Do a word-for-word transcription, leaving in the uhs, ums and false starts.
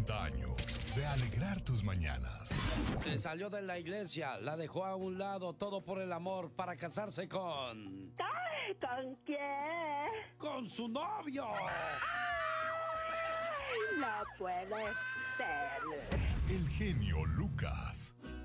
cincuenta años de alegrar tus mañanas. Se salió de la iglesia, la dejó a un lado, todo por el amor, para casarse con... Ay, ¿con quién? ¡Con su novio! Ay, no puede ser. El genio Lucas.